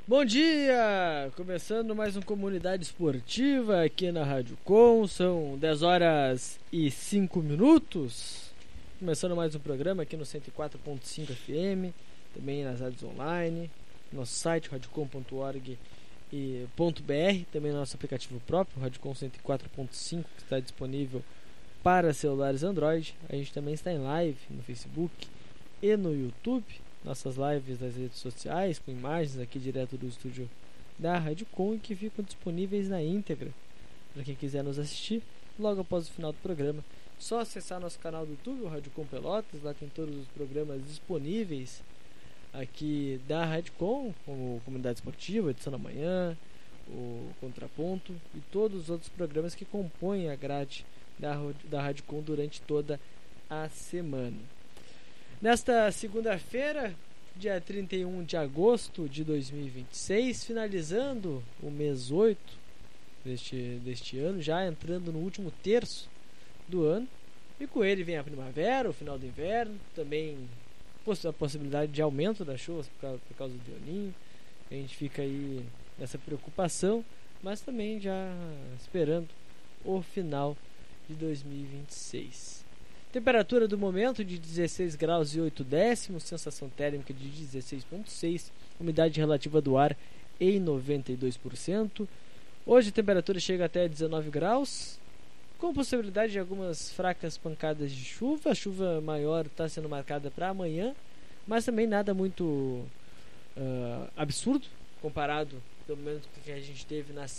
Bom dia! Começando mais um Comunidade Esportiva aqui na Rádio Com. São 10 horas e 5 minutos. Começando mais um programa aqui no 104.5 FM, também nas rádios online, nosso site radiocom.org e .br, também no nosso aplicativo próprio, Radiocom 104.5, que está disponível para celulares Android. A gente também está em live no Facebook e no YouTube. Nossas lives nas redes sociais, com imagens aqui direto do estúdio da Rádio Com, e que ficam disponíveis na íntegra para quem quiser nos assistir logo após o final do programa. Só acessar nosso canal do YouTube, o Rádio Com Pelotas. Lá tem todos os programas disponíveis aqui da Rádio Com, como Comunidade Esportiva, Edição da Manhã, o Contraponto e todos os outros programas que compõem a grade da Rádio Com durante toda a semana. Nesta segunda-feira, dia 31 de agosto de 2026, finalizando o mês 8 deste ano, já entrando no último terço do ano, e com ele vem a primavera, o final do inverno, também a possibilidade de aumento das chuvas por causa do El Niño. A gente fica aí nessa preocupação, mas também já esperando o final de 2026. Temperatura do momento de 16 graus e 8 décimos, sensação térmica de 16,6, umidade relativa do ar em 92%. Hoje a temperatura chega até 19 graus, com possibilidade de algumas fracas pancadas de chuva. A chuva maior está sendo marcada para amanhã, mas também nada muito absurdo, comparado pelo menos com o que a gente teve na